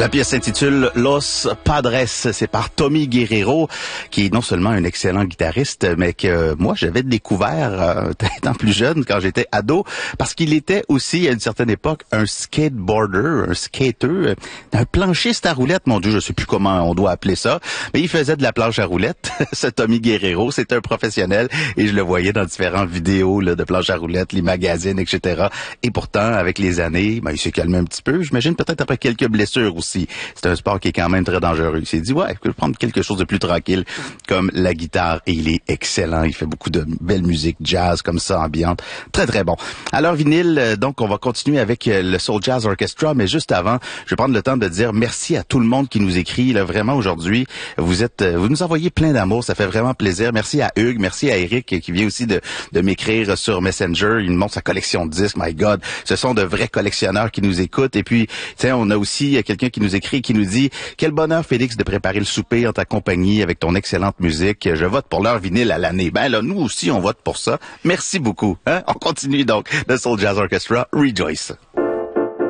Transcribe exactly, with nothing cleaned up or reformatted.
La pièce s'intitule Los Padres. C'est par Tommy Guerrero, qui est non seulement un excellent guitariste, mais que moi, j'avais découvert euh, étant plus jeune, quand j'étais ado, parce qu'il était aussi, à une certaine époque, un skateboarder, un skater, un planchiste à roulettes. Mon Dieu, je sais plus comment on doit appeler ça, mais il faisait de la planche à roulettes. Ce Tommy Guerrero, c'est un professionnel, et je le voyais dans différentes vidéos là, de planche à roulettes, les magazines, et cetera. Et pourtant, avec les années, ben, il s'est calmé un petit peu. J'imagine peut-être après quelques blessures aussi. C'est un sport qui est quand même très dangereux. Il s'est dit, ouais, je vais prendre quelque chose de plus tranquille, comme la guitare, et il est excellent. Il fait beaucoup de belle musique, jazz, comme ça, ambiante. Très, très bon. Alors, vinyle, donc, on va continuer avec le Soul Jazz Orchestra, mais juste avant, je vais prendre le temps de dire merci à tout le monde qui nous écrit, là, vraiment, aujourd'hui. Vous êtes, vous nous envoyez plein d'amour, ça fait vraiment plaisir. Merci à Hugues, merci à Eric, qui vient aussi de, de m'écrire sur Messenger. Il me montre sa collection de disques. My God, ce sont de vrais collectionneurs qui nous écoutent. Et puis, tiens, on a aussi quelqu'un qui nous écrit, qui nous dit « Quel bonheur, Félix, de préparer le souper en ta compagnie avec ton excellente musique. Je vote pour leur vinyle à l'année. » Ben là, nous aussi, on vote pour ça. Merci beaucoup. Hein? On continue donc. The Soul Jazz Orchestra, Rejoice.